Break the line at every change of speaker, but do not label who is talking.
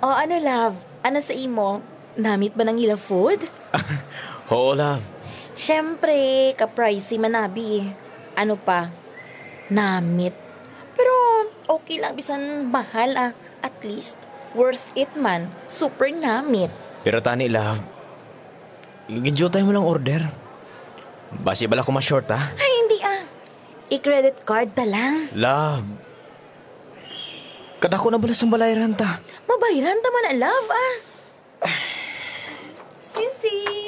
O ano, love? Ano sa imo? Namit ba ng ilang food?
Oo, love.
Siyempre, ka-pricey manabi. Ano pa? Namit. Pero okay lang, bisan mahal ah. At least, worth it man. Super namit.
Pero tani, love. Ginjotay mo lang order. Basi bala ko ma-short, ha?
Ay, hindi ah. I-credit card ta lang.
Love. Kadako na bala sa balayran ta.
Mabayaran ta man ang love ah.
Sisi!